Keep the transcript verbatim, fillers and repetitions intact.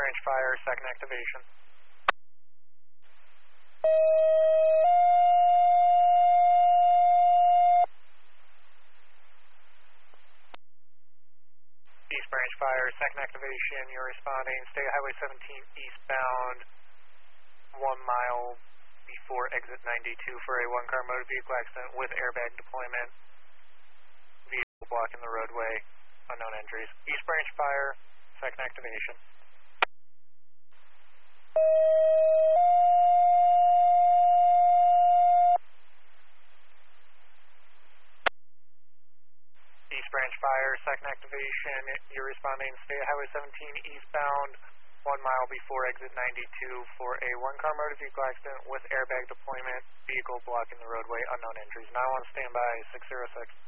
Branch Fire, second activation. East Branch Fire, second activation. You're responding. State Highway seventeen eastbound, one mile before exit ninety-two for a one-car motor vehicle accident with airbag deployment. Vehicle blocking the roadway. Unknown injuries. East Branch Fire, second activation. East Branch Fire, second activation. You're responding. State Highway seventeen eastbound, one mile before exit ninety-two for a one-car motor vehicle accident with airbag deployment. Vehicle blocking the roadway. Unknown injuries. nine one standby. six zero six.